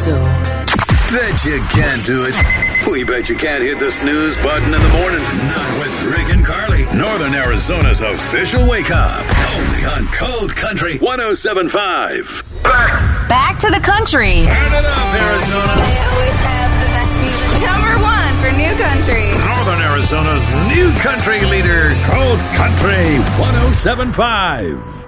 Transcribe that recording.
Bet you can't do it. We bet you can't hit the snooze button in the morning. Not with Rick and Carly. Northern Arizona's official wake up. Only on Cold Country 107.5. Back to the country. Turn it up, Arizona. They always have the best music. Number 1 for new country. Northern Arizona's new country leader, Cold Country 107.5.